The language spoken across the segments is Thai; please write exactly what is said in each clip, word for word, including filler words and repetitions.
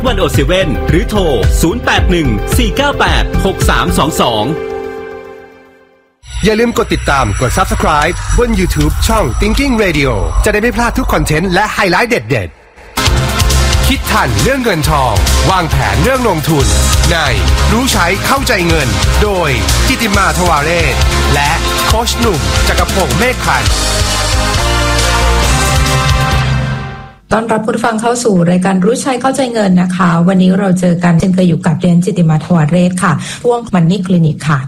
วันโอเซเว่นหรือโทรศูนย์ แปด หนึ่ง สี่ เก้า แปด หก สาม สอง สองอย่าลืมกดติดตามกด Subscribe บน YouTube ช่อง Thinking Radio จะได้ไม่พลาดทุกคอนเทนต์และไฮไลท์เด็ดๆคิดทันเรื่องเงินทองวางแผนเรื่องลงทุนในรู้ใช้เข้าใจเงินโดยจิติมาทวาเรศและโค้ชหนุ่มจักรพงษ์เมฆพันธ์ต้อนรับผู้ฟังเข้าสู่รายการรู้ใช้เข้าใจเงินนะคะวันนี้เราเจอกันเช่นเคยอยู่กับเรียนจิติมาทวาเรศค่ะช่วงมันนี่คลินิกค่ะ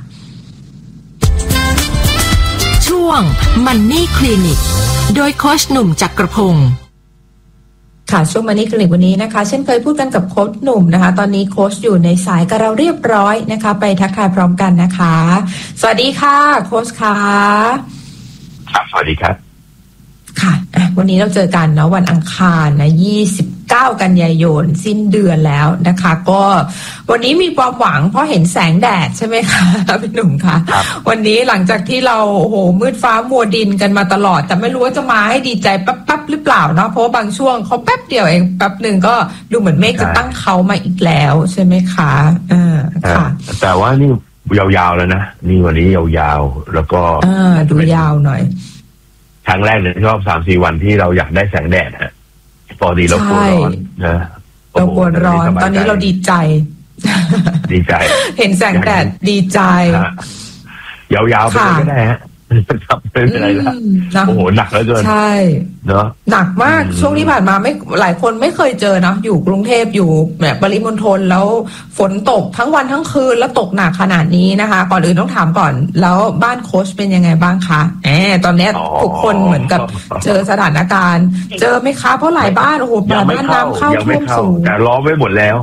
ช่วงมันนี่คลินิกโดยโค้ชหนุ่มจักรพงศ์ค่ะช่วงมันนี่คลินิกวันนี้นะคะเช่นเคยพูดกันกับโค้ชหนุ่มนะคะตอนนี้โค้ชอยู่ในสายกับเราเรียบร้อยนะคะไปทักทายพร้อมกันนะคะสวัสดีค่ะโค้ชค่ะครับสวัสดีครับค่ะวันนี้เราเจอกันเนาะวันอังคารนะยี่สิบเก้ากันยายนสิ้นเดือนแล้วนะคะก็วันนี้มีความหวังเพราะเห็นแสงแดดใช่ไหมคะพี่หนุ่มคะวันนี้หลังจากที่เราโอ้โหมืดฟ้ามัวดินกันมาตลอดแต่ไม่รู้ว่าจะมาให้ดีใจปั๊บๆหรือเปล่าเนาะเพราะบางช่วงเขาแป๊บเดียวเองแป๊บนึงก็ดูเหมือนเมฆจะตั้งเขามาอีกแล้วใช่ไหมคะอ่าค่ะแต่ว่านี่ยาวๆแล้วนะนี่วันนี้ยาวๆแล้วก็อ่าดูยาวหน่อยครั้งแรกในรอบสามสี่วันที่เราอยากได้แสงแดดฮะปกติเรากลัวร้อนนะเรากลัวร้อนตอนนี้เราดีใจดีใจเห็นแสงแดดดีใจยาวๆไปก็ได้ฮะครับเป็นอะไรละโอ้โหหนักแล้วเกินใช่เนาะหนักมากช่วงที่ผ่านมาไม่หลายคนไม่เคยเจอเนาะอยู่กรุงเทพอยู่แบบปริมณฑลแล้วฝนตกทั้งวันทั้งคืนแล้วตกหนักขนาดนี้นะคะก่อนอื่นต้องถามก่อนแล้วบ้านโค้ชเป็นยังไงบ้างคะแหมตอนนี้ทุกคนเหมือนกับเจอสถานการณ์เจอไหมคะเพราะหลายบ้านโอ้โหบ้านน้ำเข้าท่วมสูงแต่ล้อมไว้หมดแล้ว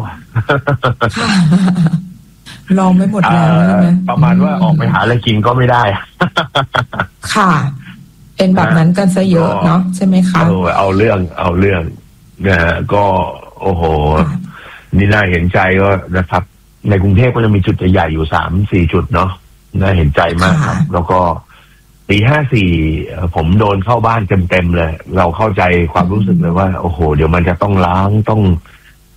ลองไม่หมดแล้วใช่ไหมประมาณว่าออกไปหาอะไรกินก็ไม่ได้ค่ะเป็นแบบนั้นกันซะเยอะเนาะใช่ไหมคะเอาเอาเรื่องเอาเรื่องนะฮะก็โอ้โหนี่น่าเห็นใจก็นะครับในกรุงเทพก็จะมีจุดใหญ่ๆอยู่สามสี่จุดเนาะน่าเห็นใจมากครับแล้วก็ปีห้าสี่ผมโดนเข้าบ้านเต็มๆเลยเราเข้าใจความรู้สึกเลยว่าโอ้โหเดี๋ยวมันจะต้องล้างต้อง